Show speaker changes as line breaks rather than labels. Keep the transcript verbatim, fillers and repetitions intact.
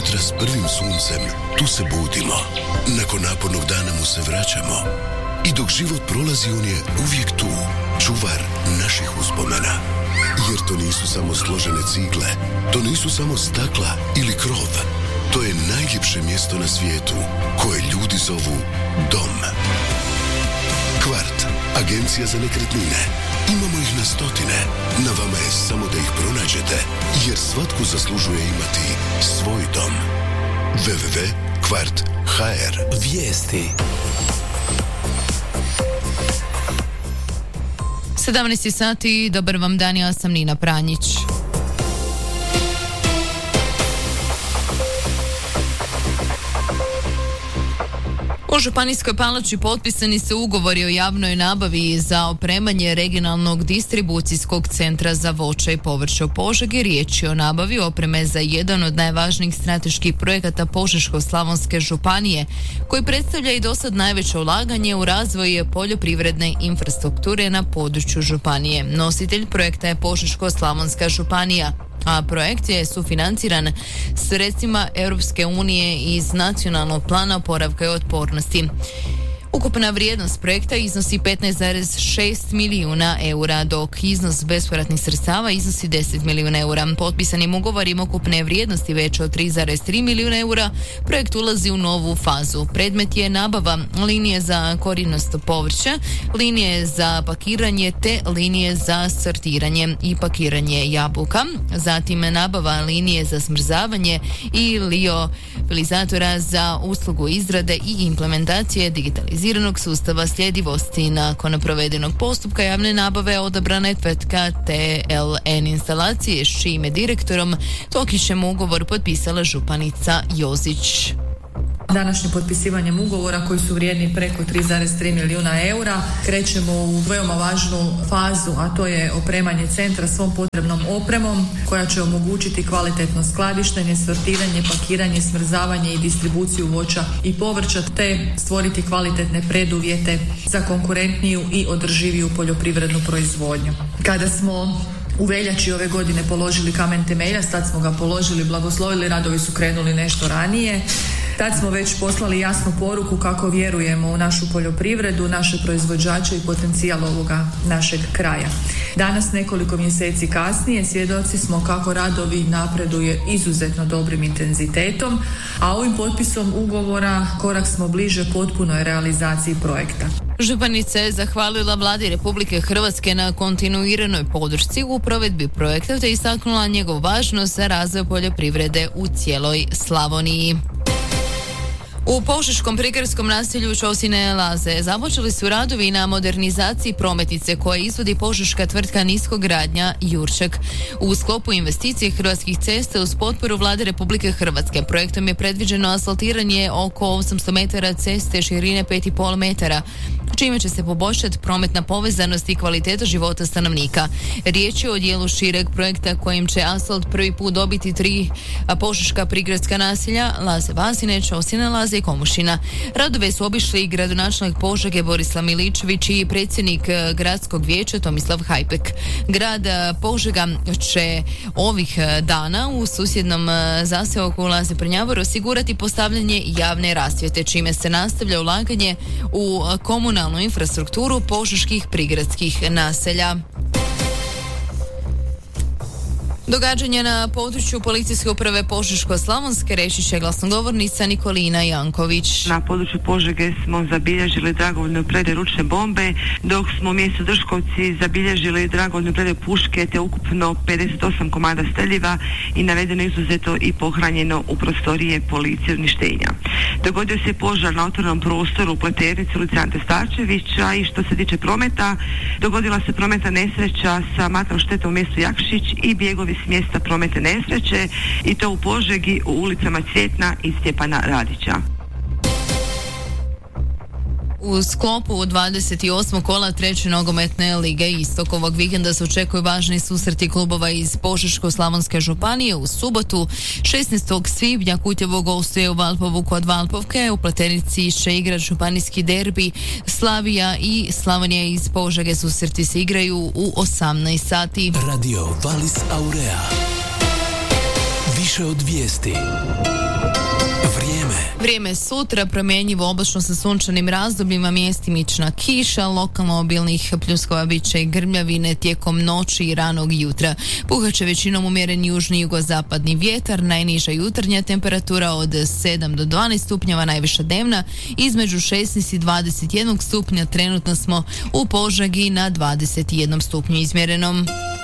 jutra s prvim suncem, tu se budimo. Nakon napornog dana mu se vraćamo. I dok život prolazi, on je uvijek tu, čuvar naših uspomena. Jer to nisu samo složene cigle, to nisu samo stakla ili krov. To je najljepše mjesto na svijetu, koje ljudi zovu dom. Kvart, agencija za nekretnine. Imamo ih na stotine. Na vama je samo da ih pronađete, jer svatko zaslužuje imati svoj dom. w w w tačka kvart tačka h r.
Vijesti.
sedamnaest sati, dobar vam dan, ja sam Nina Pranjić. U Županijskoj palači potpisani su ugovori o javnoj nabavi za opremanje regionalnog distribucijskog centra za voće i povrće u Požegi. Riječ je o nabavi opreme za jedan od najvažnijih strateških projekata Požeško-slavonske županije, koji predstavlja i dosad najveće ulaganje u razvoj poljoprivredne infrastrukture na području županije. Nositelj projekta je Požeško-slavonska županija, a projekt je sufinanciran sredstvima Europske unije iz Nacionalnog plana oporavka i otpornosti. Ukupna vrijednost projekta iznosi petnaest zarez šest milijuna eura, dok iznos bespovratnih sredstava iznosi deset milijuna eura. Potpisanim ugovorima ukupne vrijednosti veće od tri zarez tri milijuna eura, projekt ulazi u novu fazu. Predmet je nabava linije za korijenito povrće, linije za pakiranje te linije za sortiranje i pakiranje jabuka. Zatim nabava linije za smrzavanje i liofilizatora za uslugu izrade i implementacije digitalizacije sustava sljedivosti. Nakon provedenog postupka javne nabave odabrana je tvrtka T L N instalacije, s čijim je direktorom Tokićem ugovor potpisala županica Jozić.
Današnjim potpisivanjem ugovora, koji su vrijedni preko tri zarez tri milijuna eura, krećemo u veoma važnu fazu, a to je opremanje centra svom potrebnom opremom koja će omogućiti kvalitetno skladištenje, sortiranje, pakiranje, smrzavanje i distribuciju voća i povrća, te stvoriti kvalitetne preduvjete za konkurentniju i održiviju poljoprivrednu proizvodnju. Kada smo u veljači ove godine položili kamen temelja, sad smo ga položili, blagoslovili, radovi su krenuli nešto ranije. Tad smo već poslali jasnu poruku kako vjerujemo u našu poljoprivredu, naše proizvođače i potencijal ovoga našeg kraja. Danas, nekoliko mjeseci kasnije, svjedoci smo kako radovi napreduje izuzetno dobrim intenzitetom, a ovim potpisom ugovora korak smo bliže potpunoj realizaciji projekta.
Županica je zahvalila Vladi Republike Hrvatske na kontinuiranoj podršci u provedbi projekta te istaknula njegovu važnost za razvoj poljoprivrede u cijeloj Slavoniji. U požeškom prigradskom naselju Ćosine Laze započeli su radovi na modernizaciji prometnice koje izvodi požeška tvrtka Niskogradnja Jurček. U sklopu investicije Hrvatskih cesta uz potporu Vlade Republike Hrvatske projektom je predviđeno asfaltiranje oko osamsto metara ceste širine pet i pol metara, čime će se poboljšati prometna povezanost i kvaliteta života stanovnika. Riječ je o dijelu šireg projekta kojim će asfalt prvi put dobiti tri požeška prigradska naselja Laze Vasine, Ćosine Laze i Komušina. Radove su obišli i gradonačelnik Požege Borislav Miličević i predsjednik gradskog vijeća Tomislav Hajpek. Grad Požega će ovih dana u susjednom zaseoku Laze Prnjavor osigurati postavljanje javne rasvjete, čime se nastavlja ulaganje u komunalnu infrastrukturu požeških prigradskih naselja. Događanja na području policijske uprave Požeško-slavonske reći će glasnogovornica Nikolina Janković.
Na području Požege smo zabilježili dragovoljno predaju ručne bombe, dok smo u mjestu Drškovci zabilježili dragovoljno predaju puške te ukupno pedeset osam komada streljiva i navedeno izuzeto i pohranjeno u prostorije policije uništenja. Dogodio se požar na otvorenom prostoru u Pleternici ulici Ante Starčevića i što se tiče prometa, dogodila se prometna nesreća sa materijalnom štetom u mjestu Jakšić i bjegovi s mjesta prometne nesreće i to u Požegi u ulicama Cvjetna i Stjepana Radića.
U sklopu dvadeset osmog kola treće nogometne lige Istok ovog vikenda se očekuju važni susreti klubova iz Požeško-slavonske županije. U subotu šesnaestog svibnja Kutjevo gostuje u Valpovu kod Valpovke. U Pleternici će igrati županijski derbi. Slavija i Slavonija iz Požege susreti se igraju u osamnaest sati.
Radio Valis Aurea. Više od vijesti.
Vrijeme sutra promjenjivo, oblačno sa sunčanim razdobljima, mjestimična kiša, lokalno obilnih pljuskova bit će i grmljavine tijekom noći i ranog jutra. Puhaće većinom umjeren južni jugozapadni vjetar, najniža jutarnja temperatura od sedam do dvanaest stupnjeva, najviša dnevna između šesnaest i dvadeset jedan stupnja. Trenutno smo u Požegi na dvadeset jedan stupnju izmjerenom.